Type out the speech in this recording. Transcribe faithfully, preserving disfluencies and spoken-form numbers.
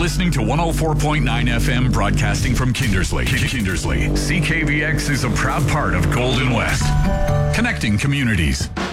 listening to one oh four point nine F M, broadcasting from Kindersley. Kindersley. C K V X is a proud part of Golden West, connecting communities.